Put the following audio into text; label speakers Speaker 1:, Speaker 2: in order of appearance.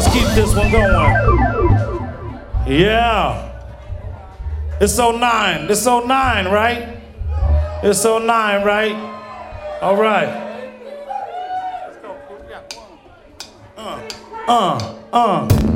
Speaker 1: Let's keep this one going. Yeah. It's 09. It's 09, right? It's 09, right? All right.